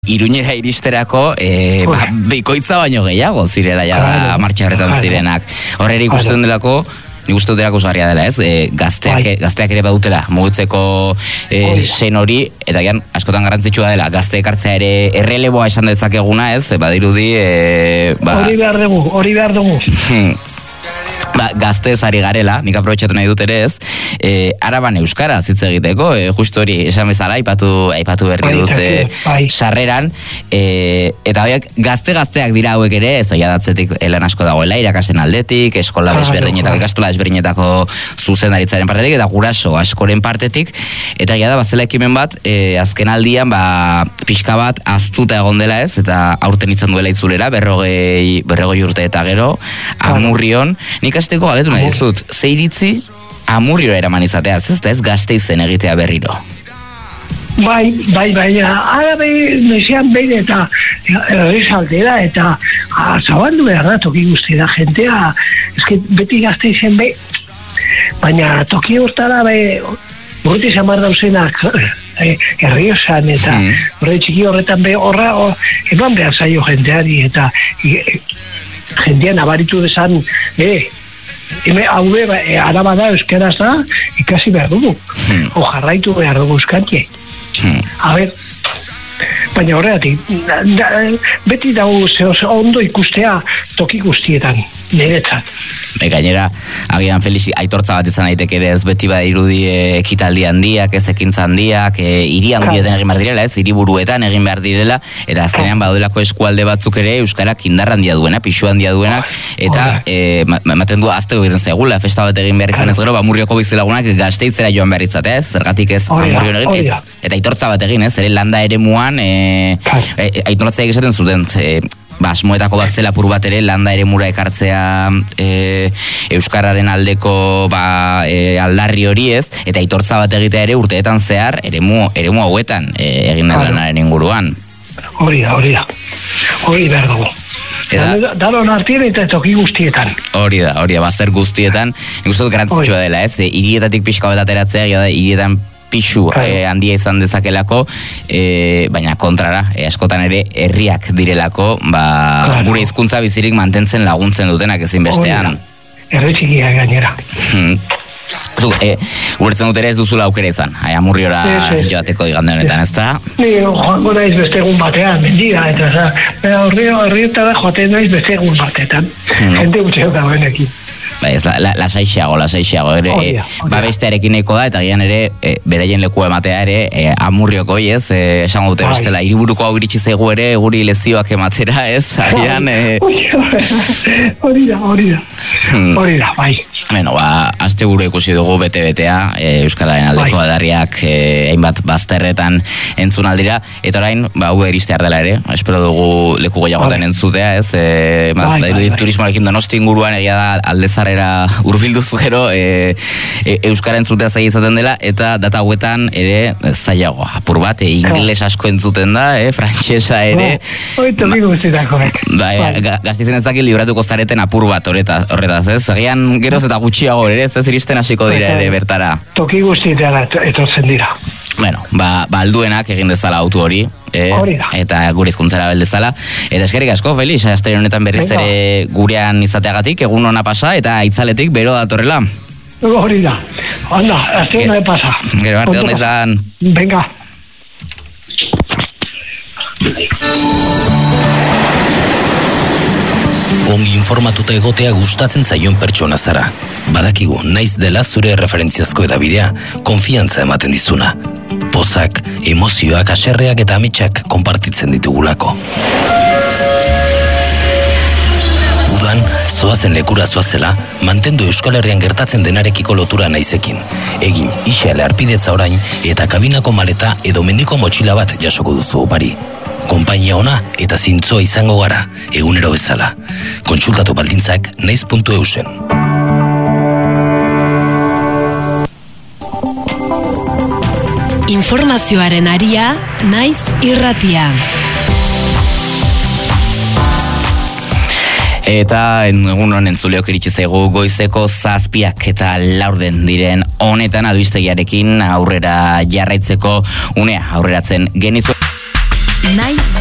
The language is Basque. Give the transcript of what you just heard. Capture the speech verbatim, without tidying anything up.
Iruñera iristerako e, ba, bikoitza baino gehiago zirela ja claro, martxa horretan zirenak. Horrera ikusten delako, nik uste dut erakusgarria dela, ez? E, gazteak, gazteak ere badutela mugitzeko e, sen hori, eta gian askotan garrantzitsua dela, gazteek hartzea ere erreleboa esan dezakeguna, ez? E, badirudi... E, ba, hori behar dugu, hori behar dugu. Ba, gaztez ari garela, nik aprobetxatu nahi dut ere ez, e, araban euskara zitze egiteko, e, justu hori esan bezala, aipatu, aipatu berri dut e, sarreran, e, eta horiek gazte-gazteak dira hauek ere, ez oia datzetik elan asko dagoela, irakasten aldetik, eskola desberdinetako, ikastola desberdinetako zuzendaritzaren partetik, eta guraso askoren partetik, eta gira da, bazela ekimen bat, e, azken aldian, ba, pixka bat, aztuta egon dela ez, eta aurten izan duela itzulera, berrogei, berrogei urte eta gero, Amurrion, nik azteko galetu nahi dizut, ze iritzi Amurriora eraman izatea, ez da ez Gasteizen egitea berriro? Bai, bai, bai, ara behi noizean behin eta errezaldera eta zabandu behar da toki guzti da jentea, eske beti Gasteizen behi, baina toki hortara behi, burriti zamar dauzenak herriosan eta horre txiki horretan behi horra eman behar zaio jenteari eta jendean abaritu desan, eh, eme hau be, e, araba da, euskaraz da, ikasi behar dugu. Hmm. O jarraitu behar dugu euskantie. Hmm. A ber, baina horregatik, beti dago ondo ikustea toki guztietan, niretzat. Be, gainera, agian Felix, aitortza bat izan daiteke ere ez beti bat irudi ekitaldi handiak, ez ekintza handiak, e, hiri handietan egin behar direla, ez, hiriburuetan egin behar direla, eta azkenean badudelako eskualde batzuk ere Euskarak indar handia duena, pixu handia duenak, eta ematen du azteko egiten zaigula, festa bat egin behar izan ez gero, Amurrioko bizilagunak Gasteizera joan behar izatea, ez, zergatik ez Amurrion egin, et, eta aitortza bat egin, ez, ere landa ere muan, e, e, aitortza egizaten zuten, e, ba, asmoetako bat zela pur bat ere landa ere mura ekartzea e, Euskararen aldeko ba, e, aldarri hori ez, eta aitortza bat egitea ere urteetan zehar eremu, eremu hauetan e, egin da lanaren inguruan. Hori da, hori da. Hori behar dugu. Daron artien eta toki guztietan. Hori da, hori da, bazer guztietan. Nik uste dut garantzitsua dela ez, e, hirietatik pixka bat ateratzea, da, hirietan pixu eh, handia izan dezakelako, eh, baina kontrara, eh, askotan ere herriak direlako, ba, claro, gure hizkuntza bizirik mantentzen laguntzen dutenak ezin bestean. Herri txikia gainera. Hmm. Zu, eh, guretzen dut ere ez duzula aukera izan, ai, Amurriora sí, sí, joateko igande honetan, ez da? Ni joango naiz beste egun batean, mendira, eta herrietara joaten naiz beste egun batetan. Hmm. Jente gutxeo dagoenekin. Ba, ez, la, la, lasaixiago, lasaixiago, ere, oh, yeah, oh, ba, bestearekin eko da, eta gian ere, e, beraien lekua ematea ere, e, Amurrioko, ez, e, esango dute bestela, hiriburuko hau iritsi zaigu ere, guri lezioak ematera, ez, agian, e... hori da, hori da, hori da, bai. Bueno, ba, aste gure ikusi dugu bete-betea, e, Euskararen aldeko bai, adarriak, e, hainbat bazterretan entzun aldira, eta orain, ba, hau eriste ardela ere, espero dugu leku gehiagotan entzutea, ez, e, bai, ba, bai, bai, turismoarekin Donosti inguruan, egia da, aldezarrera urbildu zugero, e, e, Euskara entzutea zaila izaten dela, eta data hauetan ere zailago, apur bat, e, ingles asko entzuten da, e, frantsesa ere. Hoi toki guztitako, ba, e, Gasteizen ezakit libratuko zareten apur bat horretaz, ez? Agian geroz eta gutxiago ere, ez iristen hasiko dira ere bertara. Toki guztitara etortzen dira. Bueno, ba, ba alduenak egin dezala autu hori, eh, eta gure hizkuntzara beldezala. Eta eskerrik asko, Felix, astere honetan berriz ere gurean izateagatik, egun ona pasa, eta itzaletik bero datorrela. Hori da, anda, astere hona pasa. Gero arte onda izan. Venga. Ongi informatuta egotea gustatzen zaion pertsona zara. Badakigu, naiz dela zure referentziazko edabidea, konfiantza ematen dizuna. Pozak, emozioak, haserreak eta ametsak konpartitzen ditugulako. Udan, zoazen lekura zoazela, mantendu Euskal Herrian gertatzen denarekiko lotura naizekin. Egin, isale arpidetza orain, eta kabinako maleta edo mendiko motxila bat jasoko duzu opari. Konpainia ona eta zintzoa izango gara, egunero bezala. Kontsultatu baldintzak naiz puntu eusen. Informazioaren aria, naiz irratia. Eta egun honen entzuleok iritsi zaigu goizeko zazpiak eta laurden diren honetan albistegiarekin aurrera jarraitzeko unea aurreratzen genizu.